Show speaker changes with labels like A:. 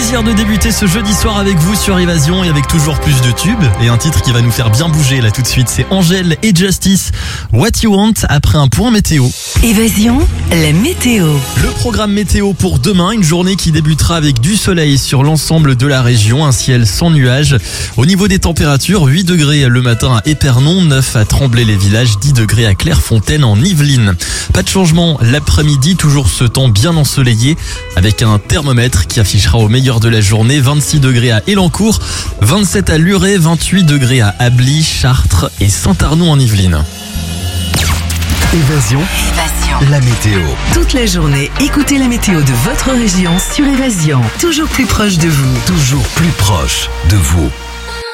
A: plaisir de débuter ce jeudi soir avec vous sur Évasion et avec toujours plus de tubes. Et un titre qui va nous faire bien bouger là tout de suite, c'est Angèle et Justice, What You Want, après un point météo.
B: Évasion, la météo.
A: Le programme météo pour demain, une journée qui débutera avec du soleil sur l'ensemble de la région, un ciel sans nuages. Au niveau des températures, 8 degrés le matin à Épernon, 9 à Tremblay-les-Villages, 10 degrés à Clairefontaine en Yvelines. Pas de changement l'après-midi, toujours ce temps bien ensoleillé avec un thermomètre qui affichera au meilleur de la journée 26 degrés à Élancourt, 27 à Luret, 28 degrés à Ably, Chartres et Saint-Arnoux en Yvelines.
C: Évasion, la météo.
B: Toute la journée, écoutez la météo de votre région sur Évasion. Toujours plus proche de vous.
C: Toujours plus proche de vous.